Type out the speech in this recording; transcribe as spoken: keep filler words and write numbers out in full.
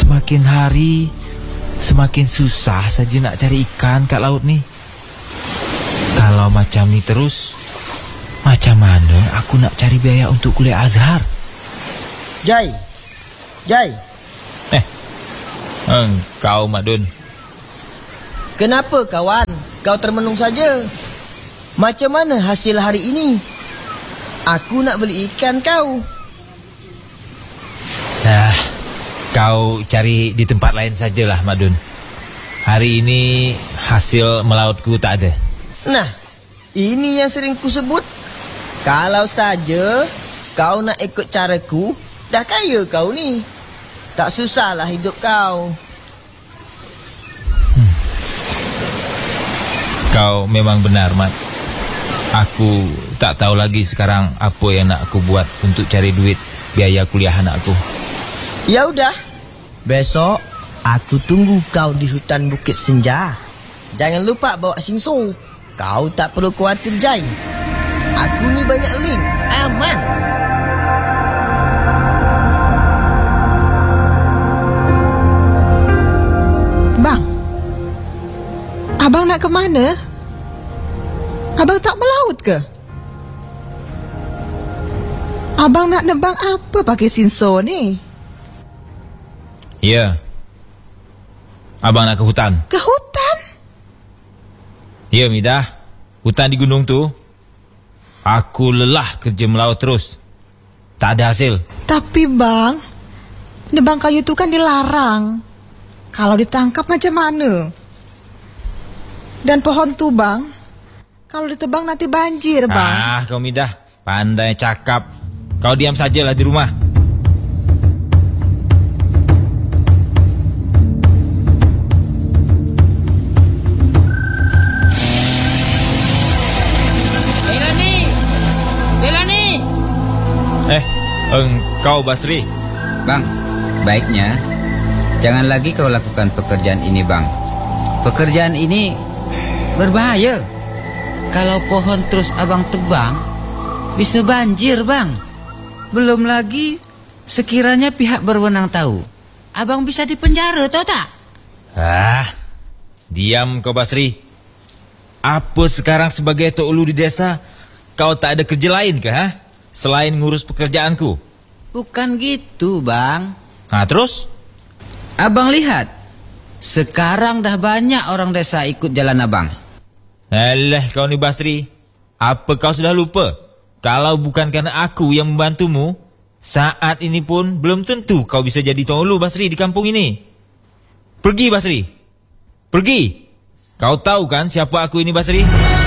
semakin hari semakin susah saja nak cari ikan kat laut ni. Kalau macam ni terus, macam mana aku nak cari biaya untuk kuliah Azhar? Jai, Jai. Eh, engkau Madun. Kenapa kawan? Kau termenung saja. Macam mana hasil hari ini? Aku nak beli ikan kau. Nah, kau cari di tempat lain sajalah Madun. Hari ini hasil melautku tak ada. Nah, ini yang sering ku sebut. Kalau saja kau nak ikut caraku, dah kaya kau ni. Tak susahlah hidup kau. Hmm. Kau memang benar, Mat. Aku tak tahu lagi sekarang apa yang nak aku buat untuk cari duit biaya kuliah anakku. Ya udah, besok aku tunggu kau di hutan Bukit Senja. Jangan lupa bawa singso. Kau tak perlu khawatir, Jai. Aku ni banyak link, aman. Bang, abang nak ke mana? Abang tak melaut ke? Abang nak nebang apa pakai sinso ni? Ya, abang nak ke hutan. Ke hutan? Ya, Midah. Hutan di gunung tu. Aku lelah kerja melaut terus. Tak ada hasil. Tapi bang, nebang kayu tu kan dilarang. Kalau ditangkap macam mana? Dan pohon tu bang, kalau ditebang nanti banjir bang. Ah, kau Midah, pandai cakap. Kau diam sajalah di rumah. Eh, engkau Basri. Bang, baiknya jangan lagi kau lakukan pekerjaan ini, Bang. Pekerjaan ini berbahaya. Kalau pohon terus abang tebang, bisa banjir, Bang. Belum lagi sekiranya pihak berwenang tahu, abang bisa dipenjara, tahu tak? Ah, diam kau Basri. Apa sekarang sebagai Tok Ulu di desa, kau tak ada kerja lain ke, ha? Selain ngurus pekerjaanku? Bukan gitu, Bang. Nah, terus? Abang lihat, sekarang dah banyak orang desa ikut jalan abang. Alah, kau ni Basri. Apa kau sudah lupa? Kalau bukan kerana aku yang membantumu, saat ini pun belum tentu kau bisa jadi Tok Ulu Basri di kampung ini. Pergi Basri. Pergi. Kau tahu kan siapa aku ini Basri?